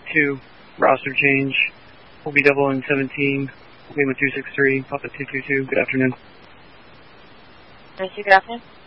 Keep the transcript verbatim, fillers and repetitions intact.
two, roster change. We'll be double in seventeen, Lima two six three, Papa two two two. Good afternoon. Thank you. Good afternoon.